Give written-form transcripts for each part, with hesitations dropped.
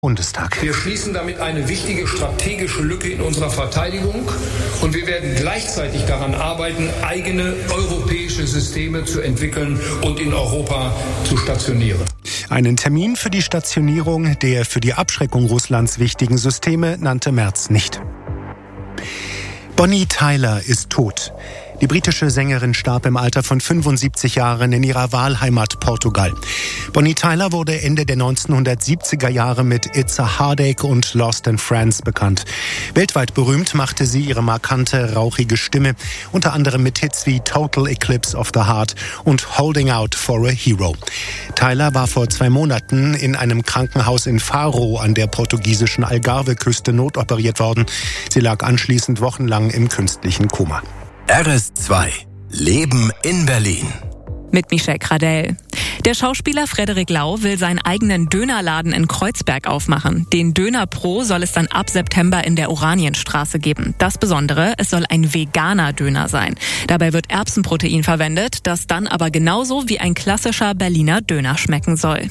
Bundestag. Wir schließen damit eine wichtige strategische Lücke in unserer Verteidigung und wir werden gleichzeitig daran arbeiten, eigene europäische Systeme zu entwickeln und in Europa zu stationieren. Einen Termin für die Stationierung der für die Abschreckung Russlands wichtigen Systeme nannte Merz nicht. Bonnie Tyler ist tot. Die britische Sängerin starb im Alter von 75 Jahren in ihrer Wahlheimat Portugal. Bonnie Tyler wurde Ende der 1970er Jahre mit It's a Heartache und Lost in France bekannt. Weltweit berühmt machte sie ihre markante, rauchige Stimme, unter anderem mit Hits wie Total Eclipse of the Heart und Holding Out for a Hero. Tyler war vor 2 Monaten in einem Krankenhaus in Faro an der portugiesischen Algarve-Küste notoperiert worden. Sie lag anschließend wochenlang im künstlichen Koma. RS2 Leben in Berlin. Mit Michelle Gradell. Der Schauspieler Frederik Lau will seinen eigenen Dönerladen in Kreuzberg aufmachen. Den Döner Pro soll es dann ab September in der Oranienstraße geben. Das Besondere, es soll ein veganer Döner sein. Dabei wird Erbsenprotein verwendet, das dann aber genauso wie ein klassischer Berliner Döner schmecken soll.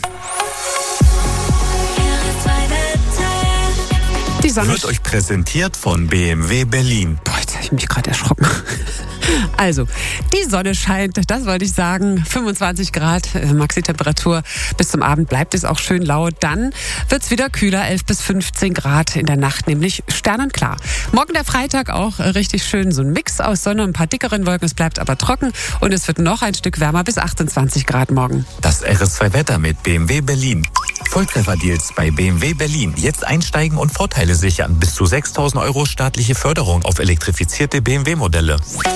Die Sonne wird euch präsentiert von BMW Berlin. Boah, jetzt habe ich mich gerade erschrocken. Also, die Sonne scheint, das wollte ich sagen. 25 Grad Maxi-Temperatur. Bis zum Abend bleibt es auch schön laut. Dann wird's wieder kühler, 11 bis 15 Grad in der Nacht, nämlich sternenklar. Morgen der Freitag auch richtig schön, so ein Mix aus Sonne und ein paar dickeren Wolken. Es bleibt aber trocken und es wird noch ein Stück wärmer bis 28 Grad morgen. Das RS2-Wetter mit BMW Berlin. Volltreffer-Deals bei BMW Berlin. Jetzt einsteigen und Vorteile sichern. Bis zu 6.000 € staatliche Förderung auf elektrifizierte BMW-Modelle.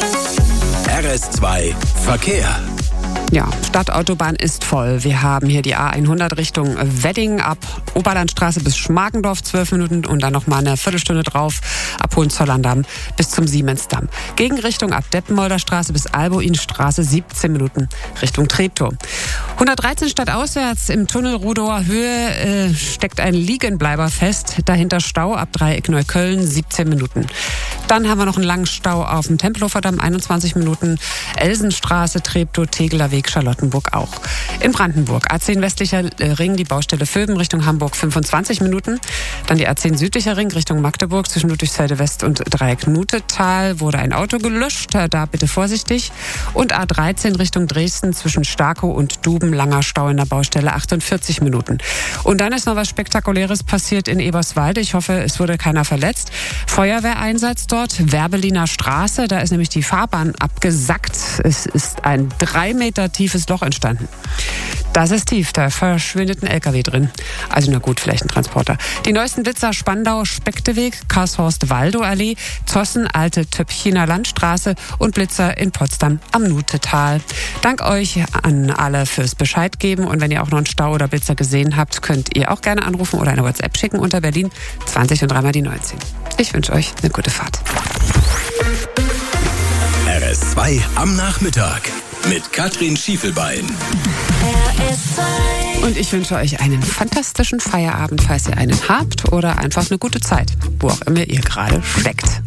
RS2 Verkehr. Ja, Stadtautobahn ist voll. Wir haben hier die A100 Richtung Wedding ab Oberlandstraße bis Schmargendorf 12 Minuten und dann nochmal eine Viertelstunde drauf ab Hohenzollern-Damm bis zum Siemensdamm. Gegenrichtung ab Deppenmolder Straße bis Albuinstraße 17 Minuten Richtung Treptow. 113 stadtauswärts im Tunnel Rudower Höhe steckt ein Liegenbleiber fest. Dahinter Stau ab Dreieck Neukölln 17 Minuten. Dann haben wir noch einen langen Stau auf dem Tempelhofer Damm 21 Minuten. Elsenstraße, Treptow, Tegeler Weg, Charlottenburg auch. In Brandenburg A10 westlicher Ring, die Baustelle Vöben Richtung Hamburg 25 Minuten. Dann die A10 südlicher Ring Richtung Magdeburg zwischen Ludwigsfelde West und Dreieck Nutetal wurde ein Auto gelöscht, da bitte vorsichtig. Und A13 Richtung Dresden zwischen Starkow und Duben, langer Stau in der Baustelle 48 Minuten. Und dann ist noch was Spektakuläres passiert in Eberswalde. Ich hoffe, es wurde keiner verletzt. Feuerwehreinsatz dort, Werbeliner Straße, da ist nämlich die Fahrbahn abgesackt. Es ist ein 3 Meter tiefes Loch entstanden. Das ist tief, da verschwindet ein LKW drin. Also na gut, vielleicht ein Transporter. Die neuesten Blitzer Spandau, Spekteweg, Karlshorst-Waldow-Allee, Zossen, Alte Töpchiner Landstraße und Blitzer in Potsdam am Nutetal. Dank euch an alle fürs Bescheid geben und wenn ihr auch noch einen Stau oder Blitzer gesehen habt, könnt ihr auch gerne anrufen oder eine WhatsApp schicken unter Berlin 20 und 3 mal die 19. Ich wünsche euch eine gute Fahrt. RS2 am Nachmittag mit Katrin Schiefelbein. Und ich wünsche euch einen fantastischen Feierabend, falls ihr einen habt, oder einfach eine gute Zeit, wo auch immer ihr gerade steckt.